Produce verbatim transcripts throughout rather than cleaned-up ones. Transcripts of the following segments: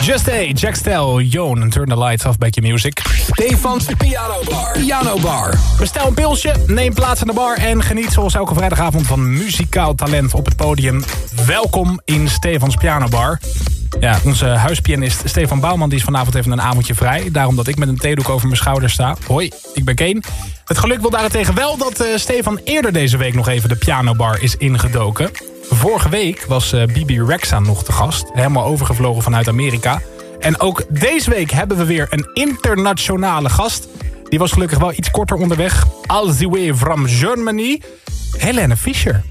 Just A, Jack Stel, Joan en Turn the Lights Off bij Q-Music. Stefans Piano Bar. Piano Bar. Bestel een pilsje, neem plaats aan de bar en geniet zoals elke vrijdagavond van muzikaal talent op het podium. Welkom in Stefans Piano Bar. Ja, onze huispianist Stefan Bouwman die is vanavond even een avondje vrij. Daarom dat ik met een theedoek over mijn schouder sta. Hoi, ik ben Kane. Het geluk wil daarentegen wel dat uh, Stefan eerder deze week nog even de pianobar is ingedoken. Vorige week was uh, Bibi Rexha nog te gast. Helemaal overgevlogen vanuit Amerika. En ook deze week hebben we weer een internationale gast. Die was gelukkig wel iets korter onderweg. All the way from Germany. Helene Fischer.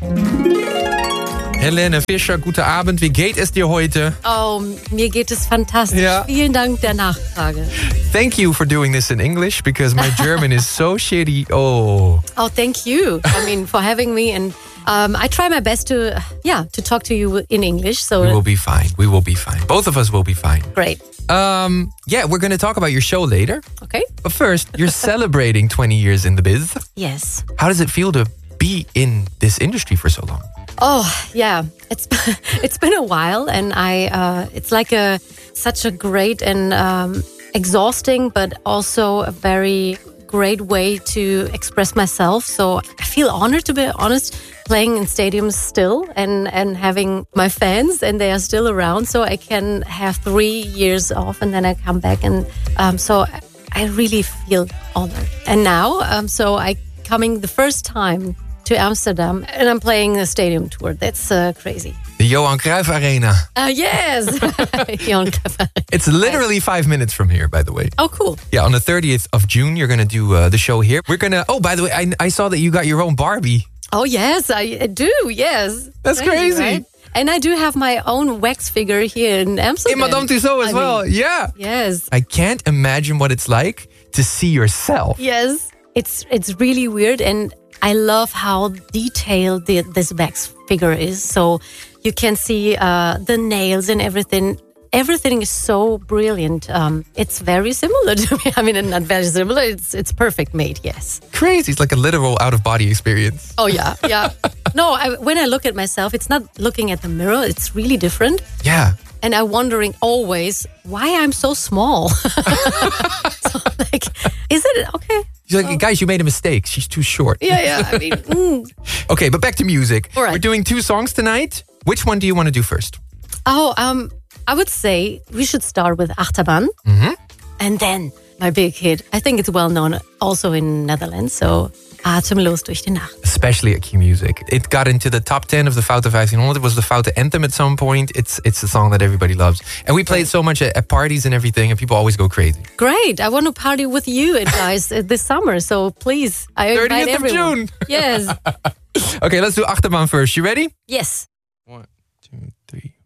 Helene Fischer, guten Abend. Wie geht es dir heute? Oh, mir geht es fantastisch. Ja. Vielen Dank der Nachfrage. Thank you for doing this in English, because my German is so shitty. Oh. Oh, thank you. I mean, for having me. And um, I try my best to, yeah, to talk to you in English. So We will be fine. We will be fine. Both of us will be fine. Great. Um, yeah, we're going to talk about your show later. Okay. But first, you're celebrating twenty years in the biz. Yes. How does it feel to be in this industry for so long? Oh, yeah. It's it's been a while, and I uh, it's like a such a great and um, exhausting, but also a very great way to express myself. So I feel honored, to be honest, playing in stadiums still and, and having my fans, and they are still around. So I can have three years off, and then I come back, and um, so I really feel honored. And now, um, so I coming the first time to Amsterdam, and I'm playing a stadium tour. That's uh, crazy. The Johan Cruijff Arena. Uh, yes. Johan Cruijff Arena. It's literally five minutes from here, by the way. Oh, cool. Yeah, on the thirtieth of June, you're going to do uh, the show here. We're going to... Oh, by the way, I, I saw that you got your own Barbie. Oh, yes, I do, yes. That's crazy. Right? And I do have my own wax figure here in Amsterdam. In Madame Tussauds as I well, mean, yeah. Yes. I can't imagine what it's like to see yourself. Yes. It's it's really weird, and I love how detailed the, this wax figure is. So you can see uh, the nails and everything. Everything is so brilliant. Um, it's very similar to me. I mean, not very similar. It's it's perfect made, yes. Crazy. It's like a literal out-of-body experience. Oh, yeah, yeah. No, I, when I look at myself, it's not looking at the mirror. It's really different. Yeah. And I'm wondering always why I'm so small. So, like, is it okay? You're like, guys, you made a mistake. She's too short. Yeah, yeah. I mean, mm. Okay, but back to music. All right. We're doing two songs tonight. Which one do you want to do first? Oh, um, I would say we should start with Achterbahn. Mm-hmm. And then my big hit. I think it's well known also in Netherlands. So, Atemloos durch die Nacht. Especially at Q-Music. It got into the top ten of the Foute fifteen hundred. It was the Foute anthem at some point. It's it's a song that everybody loves. And we play it so much at, at parties and everything, and people always go crazy. Great. I want to party with you guys this summer. So please, I invite thirtieth of everyone. June. Yes. Okay, let's do Achterbahn first. You ready? Yes. One, two, three.